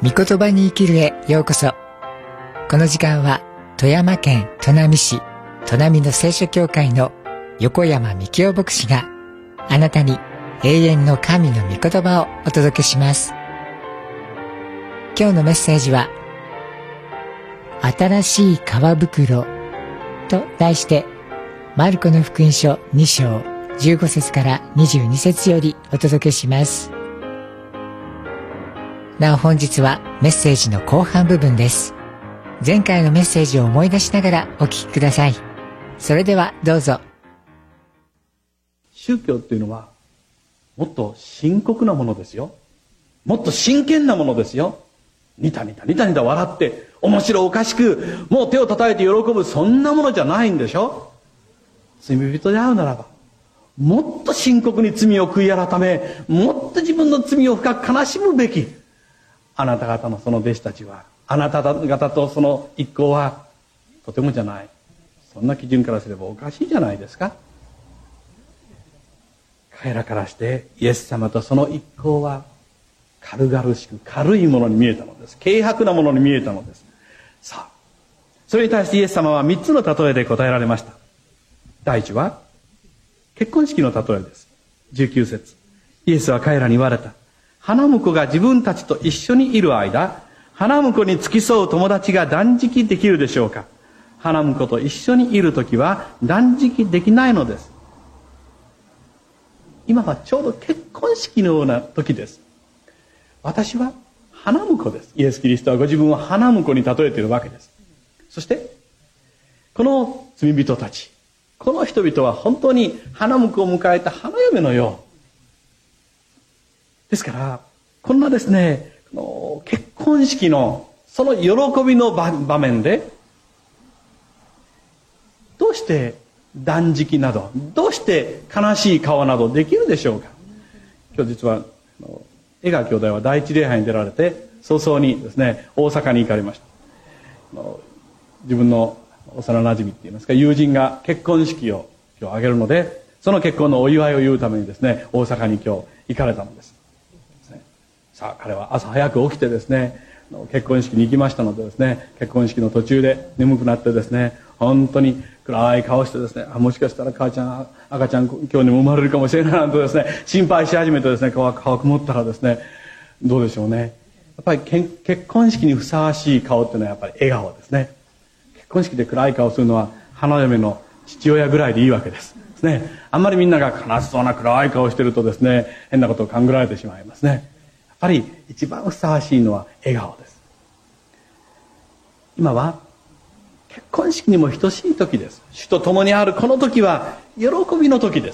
御言葉に生きるへようこそ。この時間は富山県砺波市砺波の聖書教会の横山幹夫牧師があなたに永遠の神の御言葉をお届けします。今日のメッセージは新しい皮袋と題してマルコの福音書2章15節から22節よりお届けします。なお本日はメッセージの後半部分です。前回のメッセージを思い出しながらお聞きください。それではどうぞ。 宗教っていうのはもっと深刻なものですよ。もっと真剣なものですよ。ニタニタニタニタ笑って面白おかしくもう手を叩いて喜ぶ、そんなものじゃないんでしょ。罪人で会うならばもっと深刻に罪を悔い改め、もっと自分の罪を深く悲しむべき。あなた方のその弟子たちは、あなた方とその一行はとてもじゃない、そんな基準からすればおかしいじゃないですか。彼らからしてイエス様とその一行は軽々しく軽いものに見えたのです。軽薄なものに見えたのです。さあ、それに対してイエス様は3つの例えで答えられました。第一は結婚式の例えです。19節、イエスは彼らに言われた。花婿が自分たちと一緒にいる間、花婿に付き添う友達が断食できるでしょうか。花婿と一緒にいるときは断食できないのです。今はちょうど結婚式のような時です。私は花婿です。イエス・キリストはご自分を花婿に例えているわけです。そしてこの罪人たち、この人々は本当に花婿を迎えた花嫁のようですから、こんなですね、結婚式のその喜びの場面でどうして断食など、どうして悲しい顔などできるでしょうか。今日実は江川兄弟は第一礼拝に出られて早々にですね、大阪に行かれました。自分の幼なじみっていいますか、友人が結婚式を今日挙げるので、その結婚のお祝いを言うためにですね、大阪に今日行かれたのです。さあ、彼は朝早く起きてですね、結婚式に行きましたのでですね、結婚式の途中で眠くなってですね、本当に暗い顔してですね、もしかしたら赤ちゃん今日にも生まれるかもしれないなんてですね、心配し始めてですね、顔曇ったらですね、どうでしょうね。やっぱり結婚式にふさわしい顔っていうのはやっぱり笑顔ですね。結婚式で暗い顔するのは花嫁の父親ぐらいでいいわけですね。あんまりみんなが悲しそうな暗い顔してるとですね、変なことを勘ぐられてしまいますね。やっぱり一番ふさわしいのは笑顔です。今は結婚式にも等しい時です。主と共にあるこの時は喜びの時です。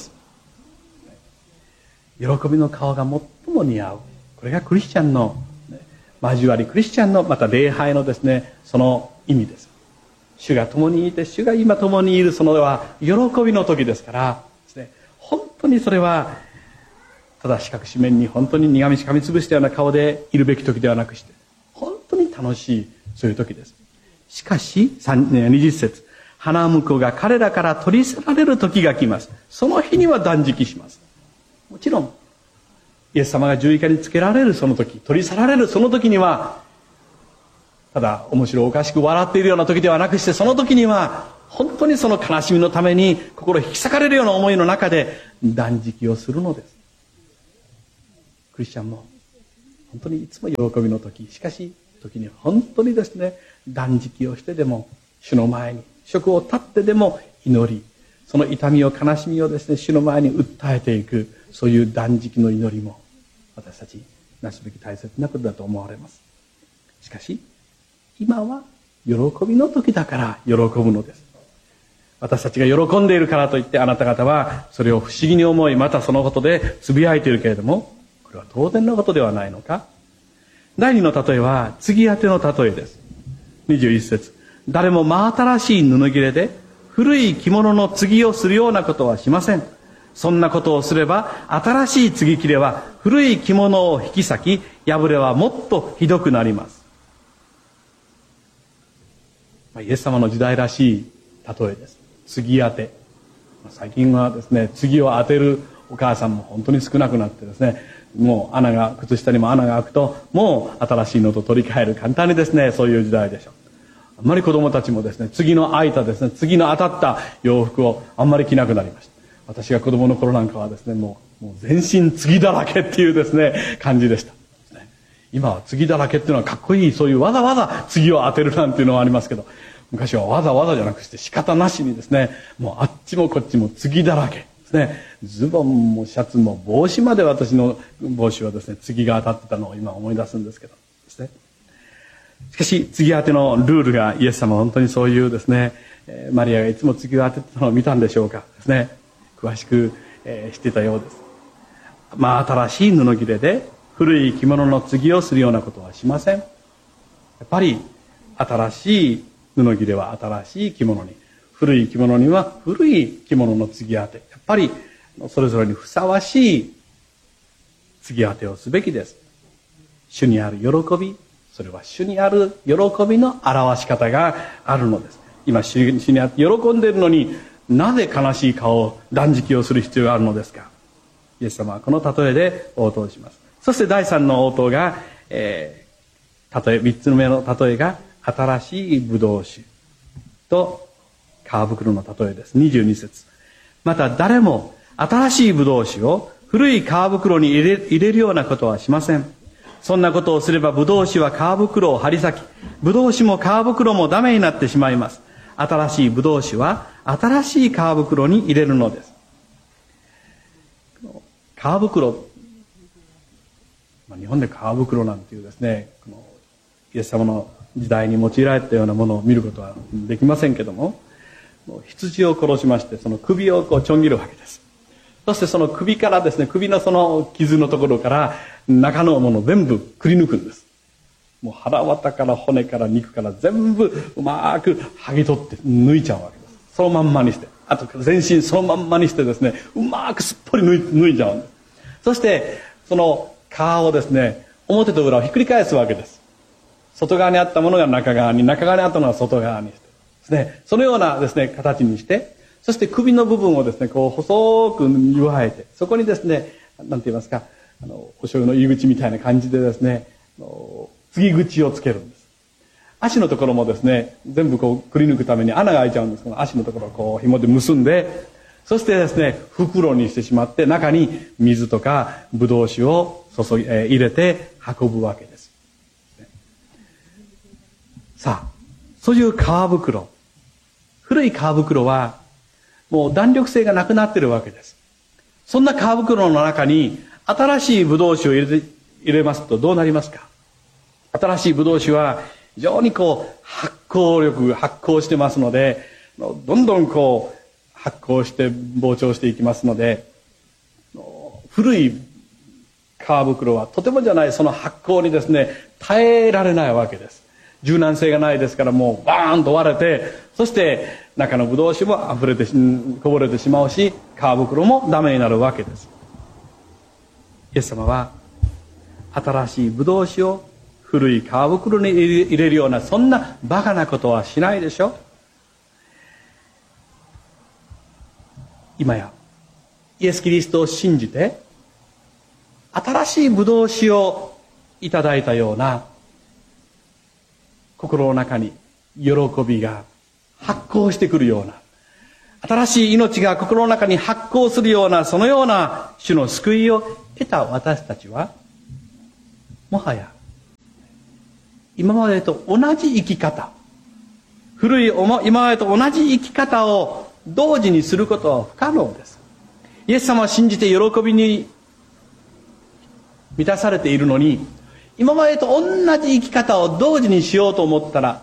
喜びの顔が最も似合う、これがクリスチャンの交わり、クリスチャンのまた礼拝のですね、その意味です。主が共にいて、主が今共にいる、そのは喜びの時ですからですね、本当にそれはただ四角四面に本当に苦みしかみつぶしたような顔でいるべき時ではなくして、本当に楽しい、そういう時です。しかし20節、花婿が彼らから取り去られる時が来ます。その日には断食します。もちろんイエス様が十字架につけられるその時、取り去られるその時には、ただ面白おかしく笑っているような時ではなくして、その時には本当にその悲しみのために心引き裂かれるような思いの中で断食をするのです。クリスチャンも本当にいつも喜びの時、しかし時に本当にですね、断食をしてでも主の前に職を立ってでも祈り、その痛みを悲しみをですね、主の前に訴えていく、そういう断食の祈りも私たちなすべき大切なことだと思われます。しかし今は喜びの時だから喜ぶのです。私たちが喜んでいるからといってあなた方はそれを不思議に思い、またそのことでつぶやいているけれども、これは当然のことではないのか。第二の例えは継ぎ当ての例えです。21節、誰も真新しい布切れで古い着物の継ぎをするようなことはしません。そんなことをすれば新しい継ぎ切れは古い着物を引き裂き、破れはもっとひどくなります。イエス様の時代らしい例えです。継ぎ当て、最近はですね、継ぎを当てるお母さんも本当に少なくなってですね、 もう靴下にも穴が開くともう新しいのと取り替える、簡単にですね、そういう時代でしょう。あんまり子供たちもですね、次の開いたですね、次の当たった洋服をあんまり着なくなりました。私が子供の頃なんかはですね、もう全身継ぎだらけっていうですね、感じでした。今は継ぎだらけっていうのはかっこいい、そういうわざわざ継ぎを当てるなんていうのはありますけど、昔はわざわざじゃなくして仕方なしにですね、もうあっちもこっちも継ぎだらけですね。ズボンもシャツも帽子まで、私の帽子はですね、継ぎが当たってたのを今思い出すんですけどですね。しかし継ぎ当てのルールが、イエス様は本当にそういうですね、マリアがいつも継ぎを当ててたのを見たんでしょうかですね、詳しく、知ってたようです。新しい布切れで古い着物の継ぎをするようなことはしません。やっぱり新しい布切れは新しい着物に、古い着物には古い着物の継ぎ当て、やっぱりそれぞれにふさわしい継ぎ当てをすべきです。主にある喜び、それは主にある喜びの表し方があるのです。今主にあって喜んでいるのに、なぜ悲しい顔、断食をする必要があるのですか。イエス様はこの例えで応答します。そして第三の応答が、3つ目の例えが新しいブドウ酒と皮袋の例えです。22節。また誰も新しいブドウ酒を古い皮袋に入れるようなことはしません。そんなことをすればブドウ酒は皮袋を張り裂き、ブドウ酒も皮袋もダメになってしまいます。新しいブドウ酒は新しい皮袋に入れるのです。皮袋、日本で皮袋なんていうですね、イエス様の時代に用いられたようなものを見ることはできませんけども、羊を殺しましてその首をちょん切るわけです。そしてその首からですね、首のその傷のところから中のものを全部くり抜くんです。もう腹渡から骨から肉から全部うまく剥ぎ取って抜いちゃうわけです。そのまんまにして、あと全身そのまんまにしてですね、うまくすっぽり抜いちゃうんです。そしてその皮をですね、表と裏をひっくり返すわけです。外側にあったものが中側に、中側にあったものが外側にしてですね、そのようなですね形にして、そして首の部分をですねこう細く湯がいて、そこにですね、なんて言いますか、お醤油の入り口みたいな感じでですね、継ぎ口をつけるんです。足のところもですね、全部こうくり抜くために穴が開いちゃうんですけど、足のところをこう紐で結んで、そしてですね袋にしてしまって、中に水とかブドウ酒を入れて運ぶわけです。さあ、そういう皮袋、古い皮袋はもう弾力性がなくなっているわけです。そんな皮袋の中に新しいブドウ酒を入れますとどうなりますか。新しいブドウ酒は非常に発酵してますので、どんどん発酵して膨張していきますので、古い皮袋はとてもじゃない、その発酵にですね耐えられないわけです。柔軟性がないですから、もうバーンと割れて、そして中のブドウ酒もこぼれてしまうし、皮袋もダメになるわけです。イエス様は新しいブドウ酒を古い皮袋に入れるような、そんなバカなことはしないでしょ。今やイエス・キリストを信じて新しいブドウ酒をいただいたような、心の中に喜びが発酵してくるような、新しい命が心の中に発酵するような、そのような主の救いを得た私たちは、もはや今までと同じ生き方、今までと同じ生き方を同時にすることは不可能です。イエス様を信じて喜びに満たされているのに、今までと同じ生き方を同時にしようと思ったら、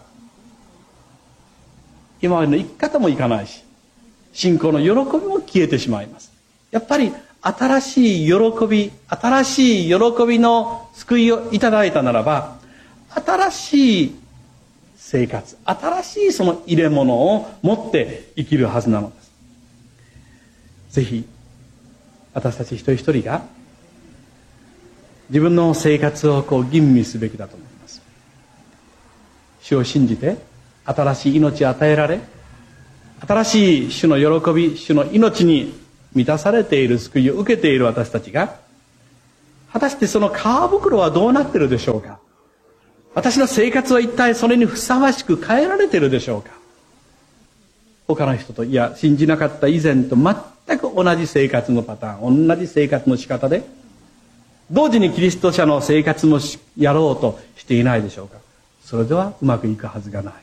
今までの生き方もいかないし、信仰の喜びも消えてしまいます。やっぱり新しい喜びの救いをいただいたならば、新しい生活、新しいその入れ物を持って生きるはずなのです。ぜひ私たち一人一人が自分の生活を吟味すべきだと思います。主を信じて新しい命を与えられ、新しい主の喜び、主の命に満たされている救いを受けている私たちが、 果たしてその皮袋はどうなっているでしょうか。私の生活は一体それにふさわしく変えられているでしょうか。他の人と、いや、信じなかった以前と全く同じ生活のパターン、同じ生活の仕方で、同時にキリスト者の生活もやろうとしていないでしょうか。それではうまくいくはずがない。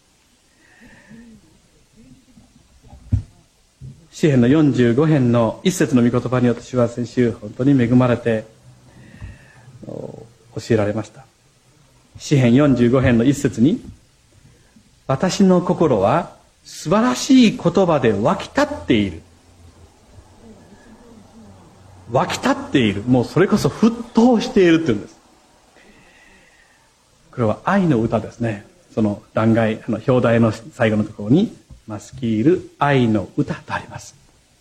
詩編の45編の一節の御言葉に私は先週本当に恵まれて教えられました。詩編45編の一節に、私の心は素晴らしい言葉で湧き立っている。湧き立っている。もうそれこそ沸騰しているっていうんです。これは愛の歌ですね。その欄外、表題の最後のところに、マスキール愛の歌とあります。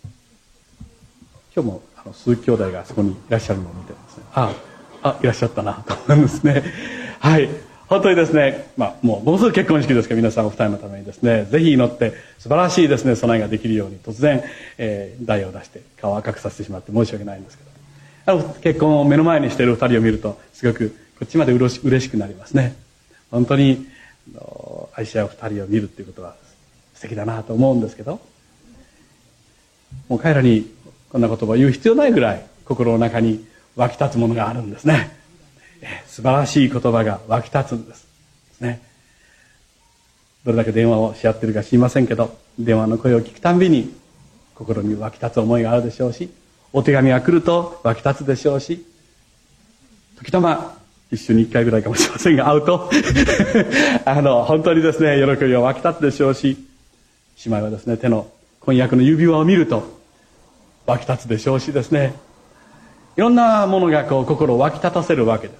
今日も鈴木兄弟がそこにいらっしゃるのを見てますね。いらっしゃったなと思うんですね。はい。本当にですね、もうすぐ結婚式ですから、皆さんお二人のためにですね、ぜひ祈って素晴らしいですね、備えができるように、突然、台を出して顔を赤くさせてしまって申し訳ないんですけど、結婚を目の前にしている二人を見ると、すごくこっちまで嬉しくなりますね。本当に愛し合う二人を見るっていうことは素敵だなと思うんですけど、もう彼らにこんな言葉を言う必要ないぐらい心の中に湧き立つものがあるんですね。素晴らしい言葉が湧き立つんですね。どれだけ電話をし合ってるか知りませんけど、電話の声を聞くたんびに心に湧き立つ思いがあるでしょうし、お手紙が来ると湧き立つでしょうし、時たま一週に一回ぐらいかもしれませんが会うと本当にですね、喜びが湧き立つでしょうし、姉妹はですね、手の婚約の指輪を見ると湧き立つでしょうしですね、いろんなものが心を湧き立たせるわけです。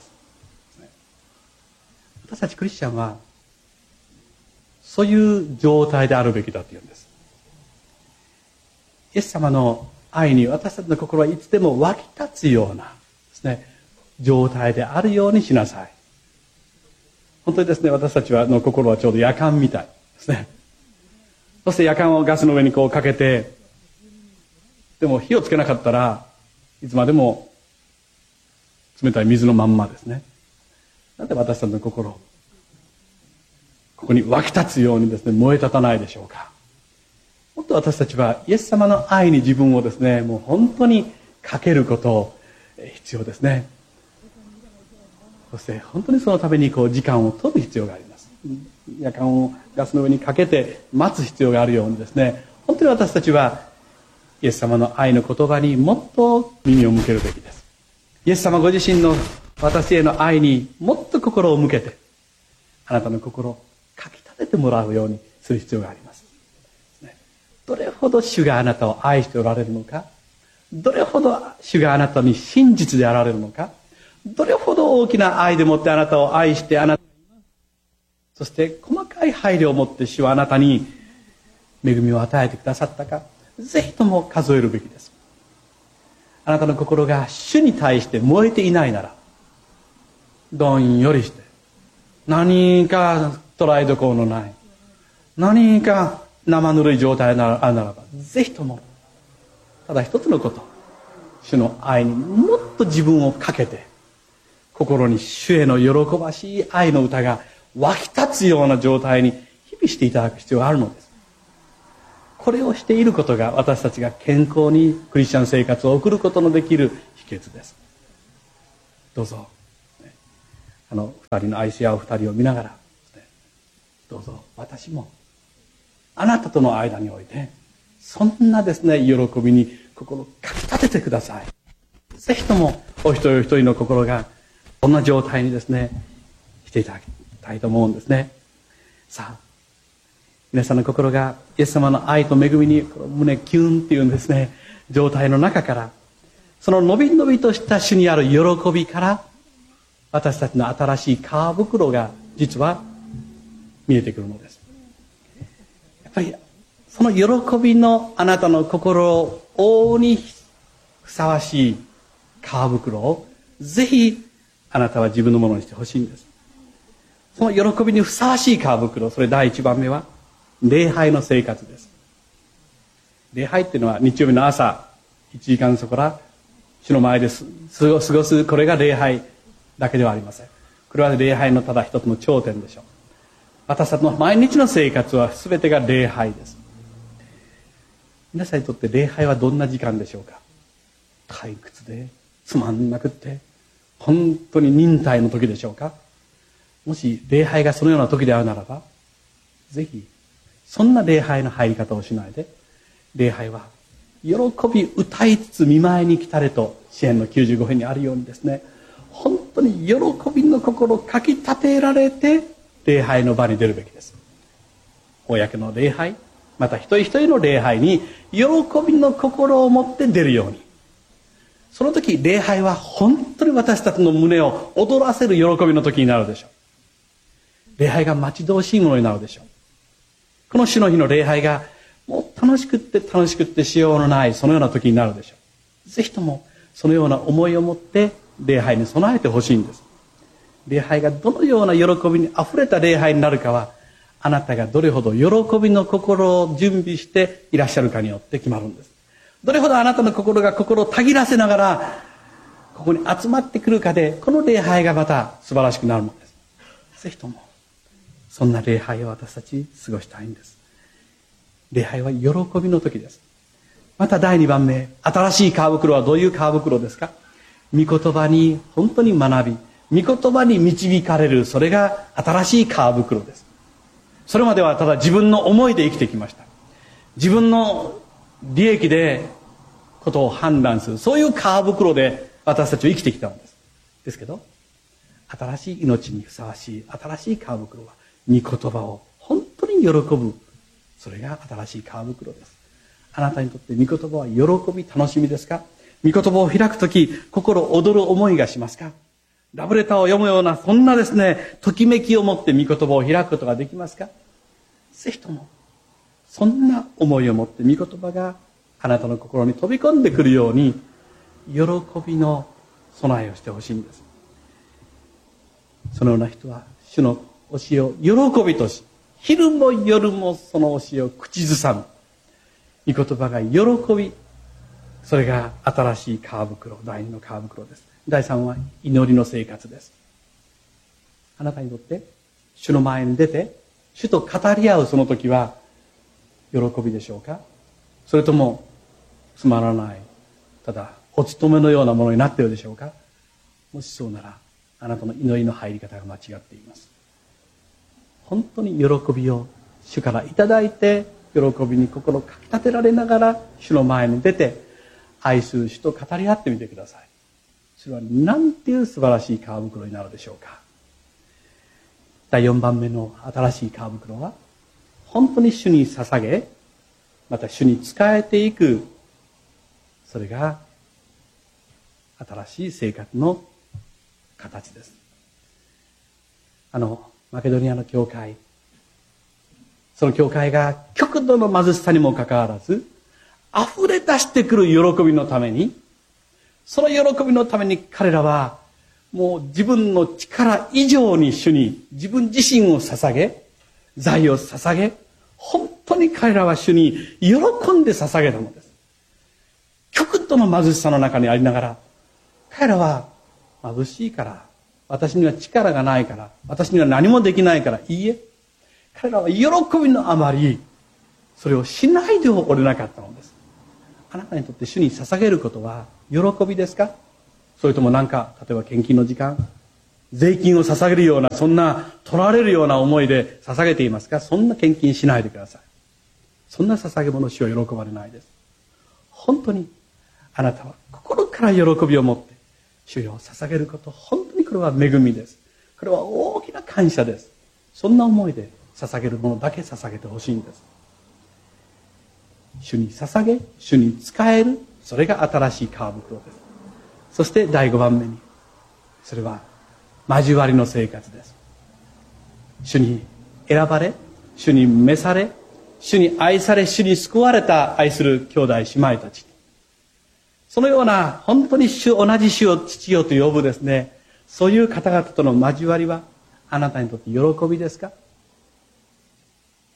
私たちクリスチャンはそういう状態であるべきだというんです。イエス様の愛に私たちの心はいつでも湧き立つようなですね、状態であるようにしなさい。本当にですね、私たちの心はちょうど夜間みたいですね。そして夜間をガスの上にかけて、でも火をつけなかったらいつまでも冷たい水のまんまですね。なんで私たちの心、ここに湧き立つようにですね、燃え立たないでしょうか。もっと私たちはイエス様の愛に自分をですね、もう本当にかけることを必要ですね。そして本当にそのために時間を取る必要があります。夜間をガスの上にかけて待つ必要があるようにですね、本当に私たちはイエス様の愛の言葉にもっと耳を向けるべきです。イエス様ご自身の私への愛にもっと心を向けて、あなたの心をかき立ててもらうようにする必要があります。どれほど主があなたを愛しておられるのか、どれほど主があなたに真実であられるのか、どれほど大きな愛でもってあなたを愛して、そして細かい配慮を持って主はあなたに恵みを与えてくださったか、ぜひとも数えるべきです。あなたの心が主に対して燃えていないなら、どんよりして何か捉えどころのない、何か生ぬるい状態ならば、ぜひともただ一つのこと、主の愛にもっと自分をかけて、心に主への喜ばしい愛の歌が湧き立つような状態に日々していただく必要があるのです。これをしていることが私たちが健康にクリスチャン生活を送ることのできる秘訣です。どうぞ二人の愛し合う二人を見ながら、どうぞ私もあなたとの間においてそんなですね、喜びに心をかき立ててください。ぜひともお一人お一人の心がこんな状態にですねしていただきたいと思うんですね。さあ、皆さんの心がイエス様の愛と恵みに胸キュンっていうんですね、状態の中から、そののびのびとした主にある喜びから、私たちの新しい皮袋が実は見えてくるのです。やっぱりその喜びのあなたの心を覆うにふさわしい皮袋をぜひあなたは自分のものにしてほしいんです。その喜びにふさわしい皮袋、それ第一番目は礼拝の生活です。礼拝っていうのは日曜日の朝1時間そこら主の前で過ごす、これが礼拝だけではありません。これは礼拝のただ一つの頂点でしょう。私たちの毎日の生活は全てが礼拝です。皆さんにとって礼拝はどんな時間でしょうか。退屈でつまんなくって本当に忍耐の時でしょうか。もし礼拝がそのような時であるならば、ぜひそんな礼拝の入り方をしないで、礼拝は喜び歌いつつ見舞いに来たれと詩編の95編にあるようにですね、本当に喜びの心をかきたてられて礼拝の場に出るべきです。公の礼拝、また一人一人の礼拝に喜びの心を持って出るように、その時礼拝は本当に私たちの胸を躍らせる喜びの時になるでしょう。礼拝が待ち遠しいものになるでしょう。この主の日の礼拝がもう楽しくってしようのないそのような時になるでしょう。ぜひともそのような思いを持って礼拝に備えてほしいんです。礼拝がどのような喜びにあふれた礼拝になるかは、あなたがどれほど喜びの心を準備していらっしゃるかによって決まるんです。どれほどあなたの心が心をたぎらせながらここに集まってくるかで、この礼拝がまた素晴らしくなるものです。ぜひともそんな礼拝を私たち過ごしたいんです。礼拝は喜びの時です。また第2番目、新しい皮袋はどういう皮袋ですか。御言葉に本当に学び、御言葉に導かれる、それが新しい皮袋です。それまではただ自分の思いで生きてきました。自分の利益でことを判断する、そういう皮袋で私たちは生きてきたのです。ですけど、新しい命にふさわしい新しい皮袋は御言葉を本当に喜ぶ、それが新しい皮袋です。あなたにとって御言葉は喜び楽しみですか。御言葉を開くとき心躍る思いがしますか。ラブレターを読むようなそんなですね、ときめきを持って御言葉を開くことができますか。ぜひともそんな思いを持って御言葉があなたの心に飛び込んでくるように喜びの備えをしてほしいんです。そのような人は主の教えを喜びとし、昼も夜もその教えを口ずさむ。御言葉が喜び、それが新しい皮袋、第2の皮袋です。第3は祈りの生活です。あなたにとって主の前に出て主と語り合うその時は喜びでしょうか。それともつまらない、ただお勤めのようなものになっているでしょうか。もしそうならあなたの祈りの入り方が間違っています。本当に喜びを主からいただいて、喜びに心をかきたてられながら主の前に出て愛する主と語り合ってみてください。それはなんていう素晴らしい皮袋になるでしょうか。第4番目の新しい皮袋は本当に主に捧げ、また主に仕えていく、それが新しい生活の形です。マケドニアの教会、その教会が極度の貧しさにもかかわらず溢れ出してくる喜びのために、その喜びのために彼らはもう自分の力以上に主に自分自身を捧げ、財を捧げ、本当に彼らは主に喜んで捧げたのです。極度の貧しさの中にありながら、彼らは貧しいから、私には力がないから、私には何もできないから、いいえ、彼らは喜びのあまりそれをしないでおれなかったのです。あなたにとって主に捧げることは喜びですか。それとも例えば献金の時間、税金を捧げるような、そんな取られるような思いで捧げていますか。そんな献金しないでください。そんな捧げ物を主は喜ばれないです。本当にあなたは心から喜びを持って主よ捧げること、本当にこれは恵みです。これは大きな感謝です。そんな思いで捧げるものだけ捧げてほしいんです。主に捧げ、主に仕える、それが新しい皮袋です。そして第5番目に、それは交わりの生活です。主に選ばれ、主に召され、主に愛され、主に救われた愛する兄弟姉妹たち、そのような本当に同じ主を父よと呼ぶですね、そういう方々との交わりはあなたにとって喜びですか。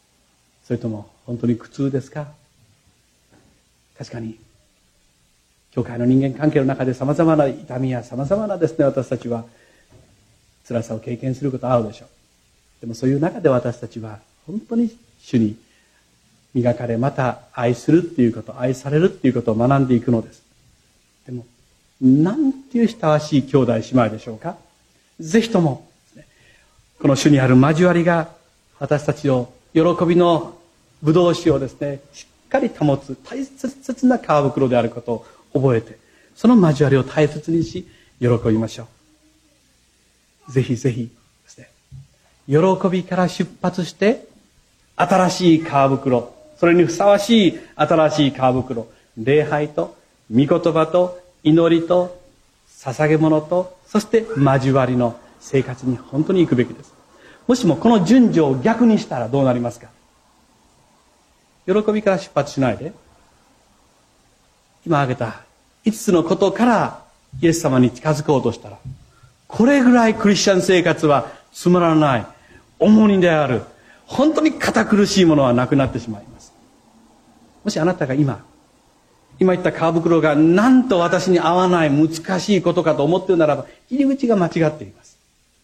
それとも本当に苦痛ですか。確かに教会の人間関係の中でさまざまな痛みやさまざまなですね、私たちは辛さを経験することあるでしょう。でもそういう中で私たちは本当に主に磨かれ、また愛するっていうこと、愛されるっていうことを学んでいくのです。でもなんていう親しい兄弟姉妹でしょうか。ぜひともこの主にある交わりが私たちを喜びの葡萄酒をですね、しっかり保つ大切な皮袋であることを覚えて、その交わりを大切にし喜びましょう。ぜひぜひですね、喜びから出発して新しい皮袋、それにふさわしい新しい皮袋、礼拝と御言葉と祈りと捧げ物と、そして交わりの生活に本当に行くべきです。もしもこの順序を逆にしたらどうなりますか。喜びから出発しないで、今挙げた5つのことからイエス様に近づこうとしたら、これぐらいクリスチャン生活はつまらない、重荷である、本当に堅苦しいものはなくなってしまいます。もしあなたが今言った皮袋がなんと私に合わない難しいことかと思っているならば、入り口が間違っています。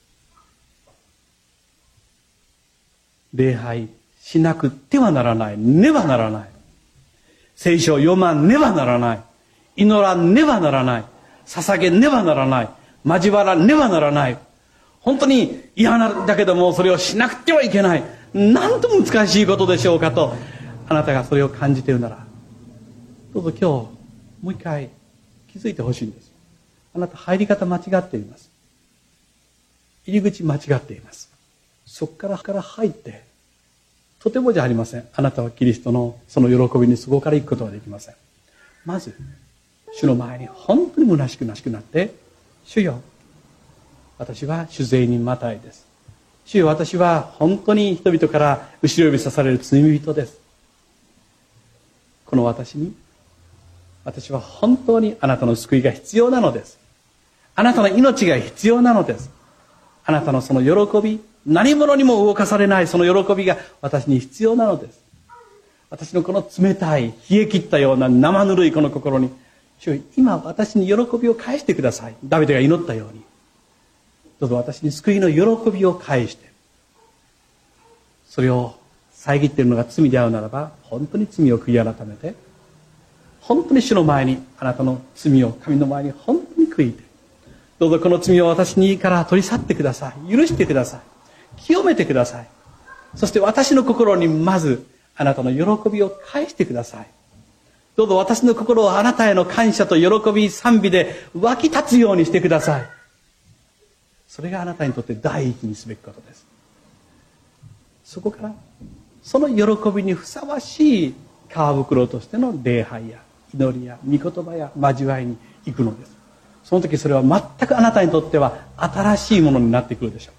礼拝しなくてはならない、ねばならない。聖書を読まねばならない。祈らねばならない。捧げねばならない。交わらねばならない。本当に嫌なんだけども、それをしなくてはいけない。なんと難しいことでしょうかと、あなたがそれを感じているなら、どうぞ今日もう一回気づいてほしいんです。あなた入り方間違っています。入り口間違っています。そこから入ってとてもじゃありません。あなたはキリストのその喜びにそこから行くことはできません。まず主の前に本当に虚しくなって、主よ、私は主税人マタイです。主よ、私は本当に人々から後ろ指さされる罪人です。この私は本当にあなたの救いが必要なのです。あなたの命が必要なのです。あなたのその喜び、何者にも動かされないその喜びが私に必要なのです。私のこの冷たい冷え切ったような生ぬるいこの心に、主よ、今私に喜びを返してください。ダビデが祈ったように、どうぞ私に救いの喜びを返して、それを遮っているのが罪であるならば、本当に罪を悔い改めて、本当に主の前にあなたの罪を神の前に本当に悔いて、どうぞこの罪を私にから取り去ってください。許してください。清めてください。そして私の心にまずあなたの喜びを返してください。どうぞ私の心をあなたへの感謝と喜び賛美で湧き立つようにしてください。それがあなたにとって第一にすべきことです。そこからその喜びにふさわしい皮袋としての礼拝や祈りや御言葉や交わりに行くのです。その時それは全くあなたにとっては新しいものになってくるでしょう。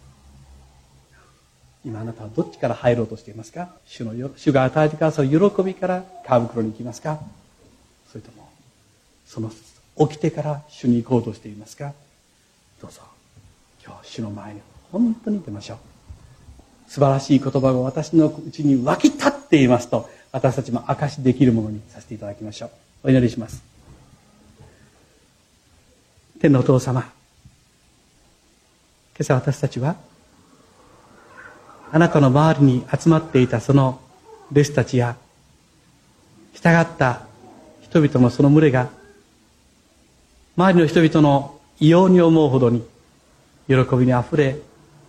今あなたはどっちから入ろうとしていますか。主が与えてくださる喜びから皮袋に行きますか、それともその起きてから主に行こうとしていますか。どうぞ今日主の前に本当に出ましょう。素晴らしい言葉が私のうちに湧き立っていますと、私たちも証しできるものにさせていただきましょう。お祈りします。天のお父様、今朝私たちはあなたの周りに集まっていたその弟子たちや従った人々のその群れが、周りの人々の異様に思うほどに喜びにあふれ